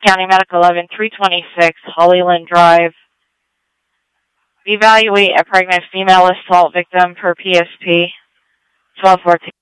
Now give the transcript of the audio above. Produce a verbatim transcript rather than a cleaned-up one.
County Medical eleven three twenty-six, Hollyland Drive. Evaluate a pregnant female assault victim per P S P twelve fourteen.